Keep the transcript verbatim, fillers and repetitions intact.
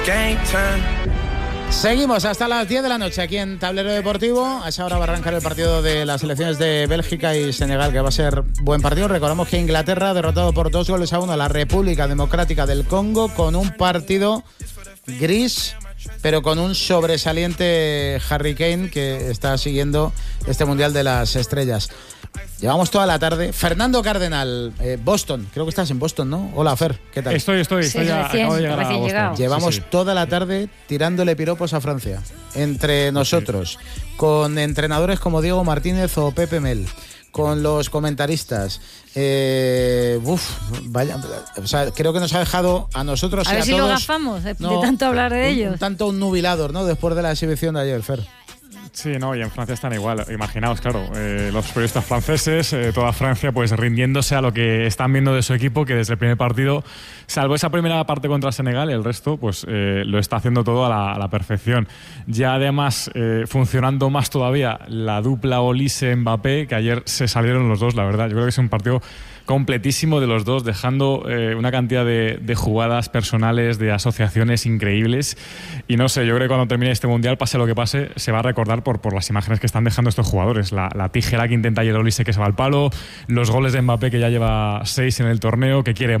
Seguimos hasta las diez de la noche aquí en Tablero Deportivo. A esa hora va a arrancar el partido de las selecciones de Bélgica y Senegal, que va a ser buen partido. Recordamos que Inglaterra ha derrotado por dos goles a uno a la República Democrática del Congo, con un partido gris, pero con un sobresaliente Harry Kane, que está siguiendo este Mundial de las Estrellas. Llevamos toda la tarde. Fernando Cardenal, eh, Boston. Creo que estás en Boston, ¿no? Hola, Fer, ¿qué tal? Estoy, estoy. estoy Sí, ya, recién, acabo de llegar recién a Boston. llegado. Llevamos Sí, sí. toda la tarde tirándole piropos a Francia. Entre nosotros, con entrenadores como Diego Martínez o Pepe Mel, con los comentaristas. Eh, uf, vaya, o sea, creo que nos ha dejado a nosotros A y ver a si todos, lo gafamos de, no, de tanto hablar de un, ellos. Un tanto un nubilador, ¿no? Después de la exhibición de ayer, Fer. Sí, no, y en Francia están igual. Imaginaos, claro, eh, los periodistas franceses, eh, toda Francia, pues rindiéndose a lo que están viendo de su equipo, que desde el primer partido, salvo esa primera parte contra Senegal, el resto, pues eh, lo está haciendo todo a la, a la perfección. Ya además, eh, funcionando más todavía la dupla Olise-Mbappé, que ayer se salieron los dos, la verdad. Yo creo que es un partido completísimo de los dos, dejando eh, una cantidad de, de jugadas personales, de asociaciones increíbles. Y no sé, yo creo que cuando termine este Mundial, pase lo que pase, se va a recordar por, por las imágenes que están dejando estos jugadores. La, la tijera que intenta ayer Olise, que se va al palo, los goles de Mbappé, que ya lleva seis en el torneo, que quiere